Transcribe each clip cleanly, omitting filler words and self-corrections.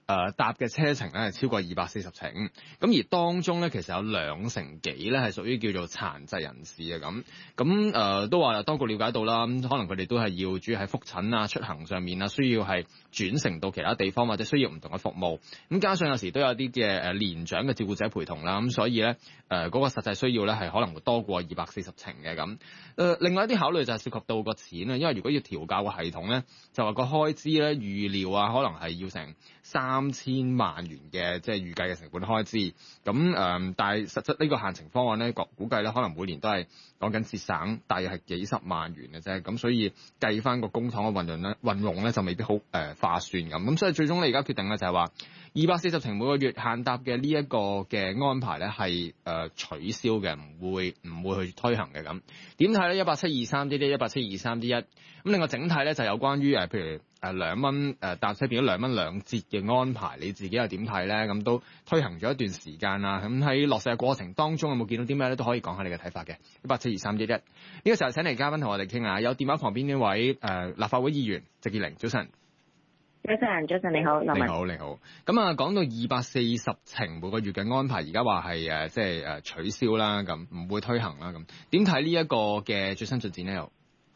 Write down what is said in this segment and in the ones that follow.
搭嘅車程咧係超過240程，咁而當中咧其實有20%幾咧係屬於叫做殘疾人士嘅咁都話當局了解到啦，咁可能佢哋都係要主要喺覆診啊、出行上面啊，需要係轉乘到其他地方或者需要唔同嘅服務，咁加上有時都有啲嘅年長嘅照顧者陪同啦，咁所以咧嗰個實際需要咧係可能會多過240程嘅咁。另外一啲考慮就係涉及到個錢啊，因為如果要調校個系統咧，就話個開支咧預料啊，可能係要成3000萬元嘅即係預計嘅成本開支。咁但係實質呢個限程方案咧，估計咧可能每年都係講緊節省大約係幾十萬元嘅啫。咁所以計翻個公帑嘅運用咧就未必好劃算咁。咁所以最終你而家決定咧就係話240程每個月限搭嘅呢一個嘅安排咧係取消嘅，唔會去推行嘅咁。點睇咧？17231 17231。咁另外整體咧就有關於譬如2蚊搭車變咗2蚊2折嘅安排，你自己又點睇咧？咁都推行咗一段時間啦。咁喺落實嘅過程當中有冇見到啲咩咧？都可以講下你嘅睇法嘅。17231。呢個時候請嚟嘉賓同我哋傾下，有電話旁邊呢位立法會議員狄志玲，早晨。 早晨，你好，林文。 你好。咁啊，講到240程每個月嘅安排，而家話係即係取消啦，咁唔會推行啦，咁點睇呢一個嘅最新進展咧？又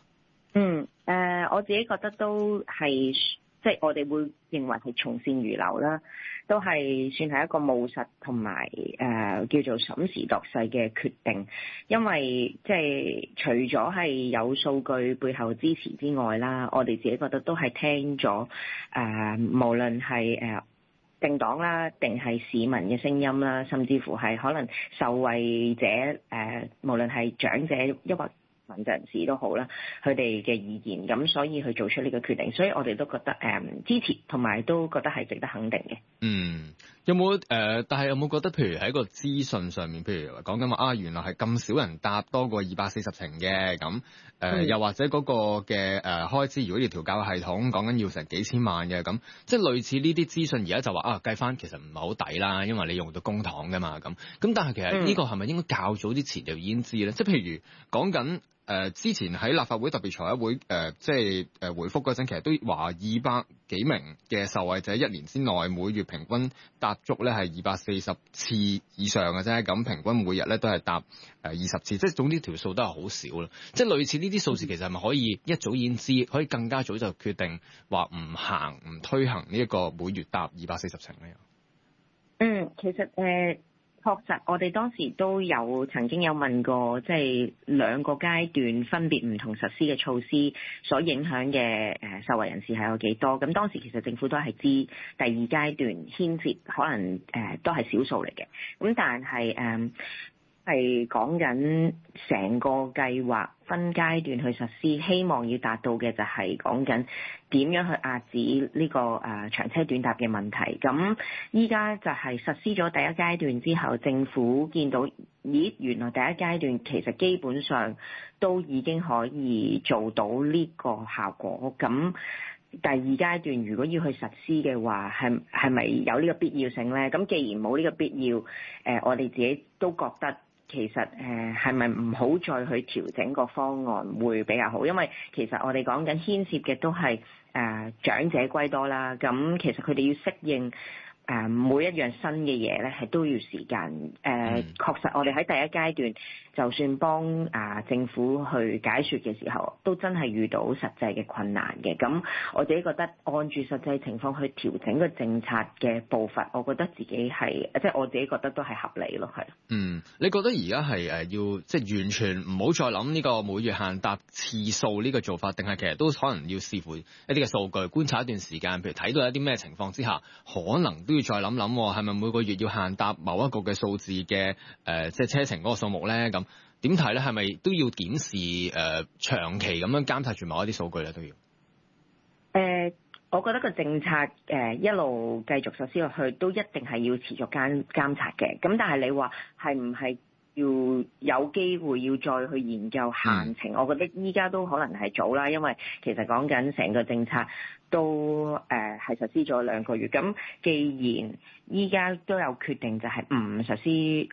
我自己覺得都係即係我哋會認為係從善如流啦，都係算係一個務實同埋叫做審時度勢嘅決定，因為即係除咗係有數據背後支持之外啦，我哋自己覺得都係聽咗無論係政黨啦，定係市民嘅聲音啦，甚至乎係可能受惠者無論係長者抑或殘疾人士都好啦，佢哋嘅意見，咁所以去做出呢個決定，所以我哋都覺得支持，同埋都覺得係值得肯定嘅。 有冇但係有冇覺得，譬如喺個資訊上面，譬如講緊話原來係咁少人搭多過240程嘅咁，又或者嗰個嘅開支，如果要調校系統，講緊要成幾千萬嘅咁，即係類似呢啲資訊，而家就話計翻其實唔係好抵啦，因為你用到公帑㗎嘛咁，但係其實呢個係咪應該較早之前就已經知咧？即係譬如講緊。之前喺立法會特別財委會即係回覆嗰陣，其實都話200幾名嘅受惠者1年之內每月平均搭足咧係240次以上嘅啫，咁平均每日咧都係搭20次，即係總之條數都係好少啦。即係類似呢啲數字，其實係咪可以一早已經知，可以更加早就決定話唔推行呢一個每月搭240程咧？ 其實確實，我哋當時都曾經有問過，即係2個階段分別唔同實施嘅措施所影響嘅受惠人士係有幾多？咁當時其實政府都係知第2階段牽涉可能都係少數嚟嘅，咁但係係講緊成個計劃分階段去實施，希望要達到嘅就係講緊點樣去壓止呢個長車短搭嘅問題。咁依家就係實施咗第1階段之後，政府見到原來第1階段其實基本上都已經可以做到呢個效果。咁第2階段如果要去實施嘅話，係咪有呢個必要性呢？咁既然冇呢個必要，我哋自己都覺得。其實係咪唔好再去調整個方案會比較好？因為其實我哋講緊牽涉嘅都係長者歸多啦，咁其實佢哋要適應每一樣新嘅嘢咧，係都要時間。確實我哋喺第1階段，就算幫政府去解說嘅時候，都真係遇到實際嘅困難嘅。咁我自己覺得按住實際情況去調整個政策嘅步伐，我覺得自己係即係我自己覺得都係合理咯，係。 你覺得而家係要即係完全唔好再諗呢個每月限搭次數呢個做法，定係其實都可能要視乎一啲嘅數據，觀察一段時間，譬如睇到一啲咩情況之下，可能都要再諗諗，係咪每個月要限搭某一個嘅數字嘅即係車程嗰個數目咧？咁點睇咧？係咪都要檢視長期咁樣監察住某一啲數據咧？都要我覺得個政策一路繼續實施落去，都一定係要持續監察嘅。咁但係你話係唔係要有機會要再去研究限程？我覺得依家都可能係早啦，因為其實講緊成個政策都係實施咗2個月。咁既然依家都有決定，就係唔實施第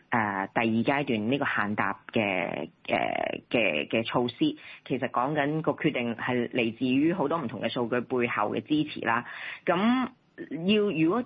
2階段呢個限搭嘅措施，其實講緊個決定係嚟自於好多唔同嘅數據背後嘅支持啦。咁如果